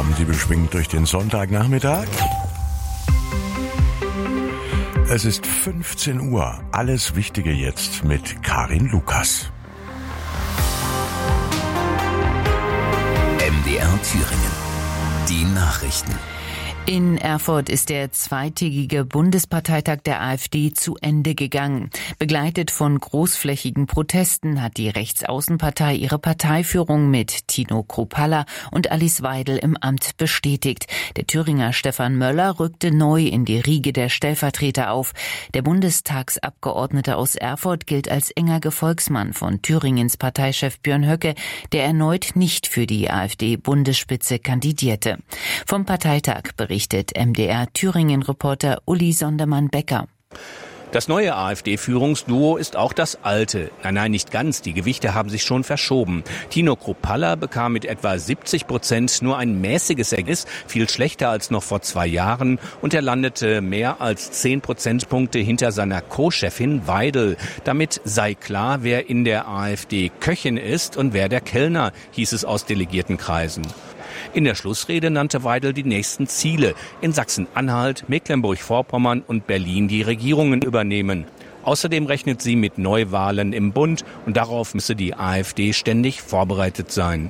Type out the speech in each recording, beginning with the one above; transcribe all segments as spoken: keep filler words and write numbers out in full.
kommen Sie beschwingt durch den Sonntagnachmittag. Es ist fünfzehn Uhr. Alles Wichtige jetzt mit Karin Lukas. M D R Thüringen. Die Nachrichten. In Erfurt ist der zweitägige Bundesparteitag der AfD zu Ende gegangen. Begleitet von großflächigen Protesten hat die Rechtsaußenpartei ihre Parteiführung mit Tino Kruppalla und Alice Weidel im Amt bestätigt. Der Thüringer Stefan Möller rückte neu in die Riege der Stellvertreter auf. Der Bundestagsabgeordnete aus Erfurt gilt als enger Gefolgsmann von Thüringens Parteichef Björn Höcke, der erneut nicht für die AfD-Bundesspitze kandidierte. Vom Parteitag berichtet berichtet M D R Thüringen-Reporter Uli Sondermann-Becker. Das neue AfD-Führungsduo ist auch das alte. Nein, nein, nicht ganz. Die Gewichte haben sich schon verschoben. Tino Kruppalla bekam mit etwa siebzig Prozent nur ein mäßiges Ergebnis, viel schlechter als noch vor zwei Jahren. Und er landete mehr als zehn Prozentpunkte hinter seiner Co-Chefin Weidel. Damit sei klar, wer in der AfD Köchin ist und wer der Kellner, hieß es aus Delegiertenkreisen. In der Schlussrede nannte Weidel die nächsten Ziele. In Sachsen-Anhalt, Mecklenburg-Vorpommern und Berlin die Regierungen übernehmen. Außerdem rechnet sie mit Neuwahlen im Bund und darauf müsse die AfD ständig vorbereitet sein.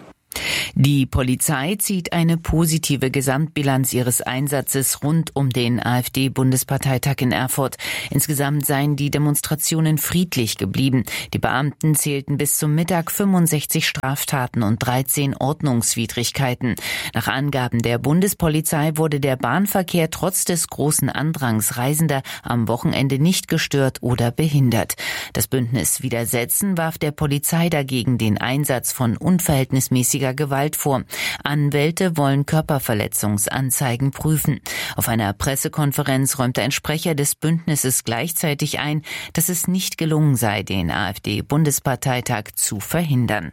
Die Polizei zieht eine positive Gesamtbilanz ihres Einsatzes rund um den AfD-Bundesparteitag in Erfurt. Insgesamt seien die Demonstrationen friedlich geblieben. Die Beamten zählten bis zum Mittag fünfundsechzig Straftaten und dreizehn Ordnungswidrigkeiten. Nach Angaben der Bundespolizei wurde der Bahnverkehr trotz des großen Andrangs Reisender am Wochenende nicht gestört oder behindert. Das Bündnis Widersetzen warf der Polizei dagegen den Einsatz von unverhältnismäßiger Gewalt vor. Anwälte wollen Körperverletzungsanzeigen prüfen. Auf einer Pressekonferenz räumte ein Sprecher des Bündnisses gleichzeitig ein, dass es nicht gelungen sei, den AfD-Bundesparteitag zu verhindern.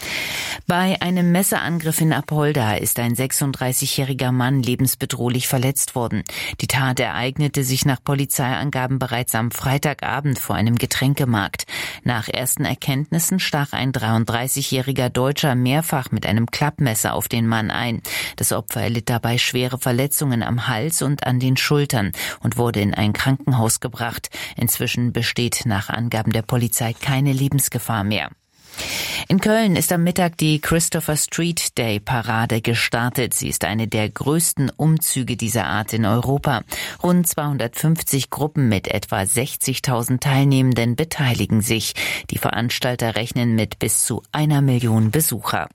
Bei einem Messerangriff in Apolda ist ein sechsunddreißigjähriger Mann lebensbedrohlich verletzt worden. Die Tat ereignete sich nach Polizeiangaben bereits am Freitagabend vor einem Getränkemarkt. Nach ersten Erkenntnissen stach ein dreiunddreißigjähriger Deutscher mehrfach mit einem Klappmesser auf den Mann ein. Das Opfer erlitt dabei schwere Verletzungen am Hals und an den Schultern und wurde in ein Krankenhaus gebracht. Inzwischen besteht nach Angaben der Polizei keine Lebensgefahr mehr. In Köln ist am Mittag die Christopher Street Day Parade gestartet. Sie ist eine der größten Umzüge dieser Art in Europa. Rund zweihundertfünfzig Gruppen mit etwa sechzigtausend Teilnehmenden beteiligen sich. Die Veranstalter rechnen mit bis zu einer Million Besucher.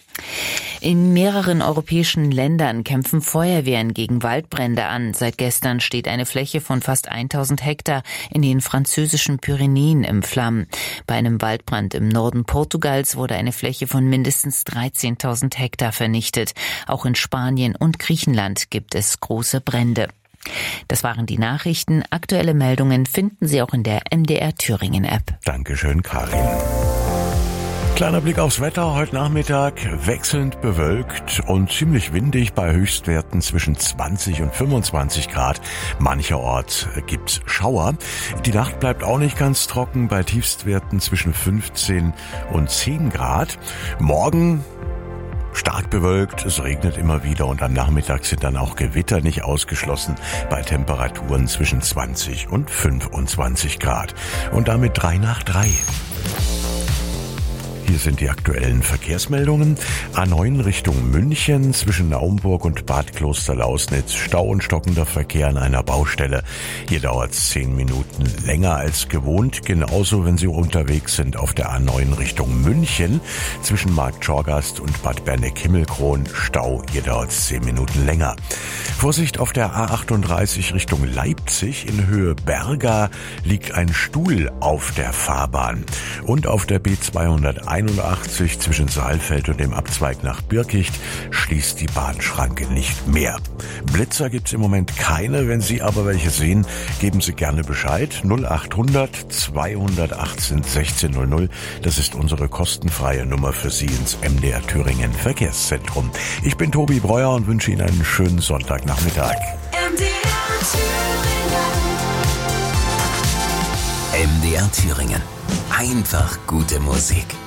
In mehreren europäischen Ländern kämpfen Feuerwehren gegen Waldbrände an. Seit gestern steht eine Fläche von fast tausend Hektar in den französischen Pyrenäen im Flammen. Bei einem Waldbrand im Norden Portugals wurde eine Fläche von mindestens dreizehntausend Hektar vernichtet. Auch in Spanien und Griechenland gibt es große Brände. Das waren die Nachrichten. Aktuelle Meldungen finden Sie auch in der M D R Thüringen App. Dankeschön, Karin. Kleiner Blick aufs Wetter. Heute Nachmittag wechselnd bewölkt und ziemlich windig bei Höchstwerten zwischen zwanzig und fünfundzwanzig Grad. Mancherorts gibt's Schauer. Die Nacht bleibt auch nicht ganz trocken bei Tiefstwerten zwischen fünfzehn und zehn Grad. Morgen stark bewölkt, es regnet immer wieder und am Nachmittag sind dann auch Gewitter nicht ausgeschlossen bei Temperaturen zwischen zwanzig und fünfundzwanzig Grad. Und damit drei nach drei. Hier sind die aktuellen Verkehrsmeldungen. A neun Richtung München zwischen Naumburg und Bad Klosterlausnitz. Stau und stockender Verkehr an einer Baustelle. Hier dauert es zehn Minuten länger als gewohnt. Genauso, wenn Sie unterwegs sind auf der A neun Richtung München zwischen Markt Schorgast und Bad Berneck-Himmelkron. Stau, hier dauert es zehn Minuten länger. Vorsicht auf der A achtunddreißig Richtung Leipzig. In Höhe Berga liegt ein Stuhl auf der Fahrbahn. Und auf der B zweihunderteinundachtzig zwischen Saalfeld und dem Abzweig nach Birkicht schließt die Bahnschranke nicht mehr. Blitzer gibt's im Moment keine. Wenn Sie aber welche sehen, geben Sie gerne Bescheid. null achthundert zweihundertachtzehn sechzehnhundert. Das ist unsere kostenfreie Nummer für Sie ins M D R Thüringen Verkehrszentrum. Ich bin Tobi Breuer und wünsche Ihnen einen schönen Sonntagnachmittag. M D R Thüringen. M D R Thüringen. Einfach gute Musik.